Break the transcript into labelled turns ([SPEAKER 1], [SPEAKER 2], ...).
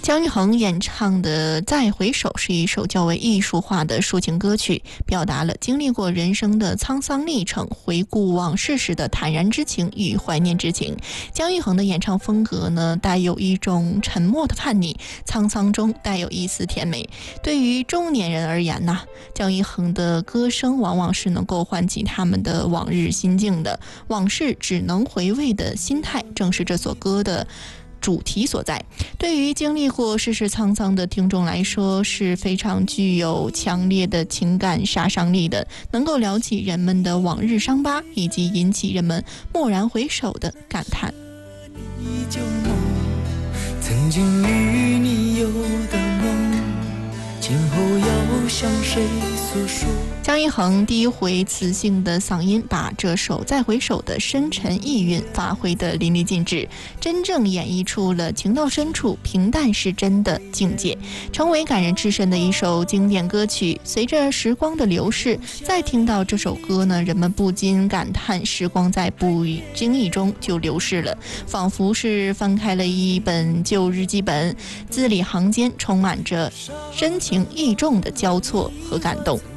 [SPEAKER 1] 姜育恒演唱的《再回首》是一首较为艺术化的抒情歌曲，表达了经历过人生的沧桑历程，回顾往事时的坦然之情与怀念之情。姜育恒的演唱风格呢，带有一种沉默的叛逆，沧桑中带有一丝甜美。对于中年人而言呢，姜育恒的歌声往往是能够唤起他们的往日心境的，往事只能回味的心态，正是这首歌的主题所在。对于经历过世事沧桑的听众来说，是非常具有强烈的情感杀伤力的，能够撩起人们的往日伤疤，以及引起人们蓦然回首的感叹。
[SPEAKER 2] 曾经与你有的梦，今后要向谁诉说？
[SPEAKER 1] 姜育恒第一回磁性的嗓音，把这首《再回首》的深沉意蕴发挥得淋漓尽致，真正演绎出了情到深处平淡是真的境界，成为感人至深的一首经典歌曲。随着时光的流逝，再听到这首歌呢，人们不禁感叹时光在不经意中就流逝了，仿佛是翻开了一本旧日记本，字里行间充满着深情意重的交错和感动。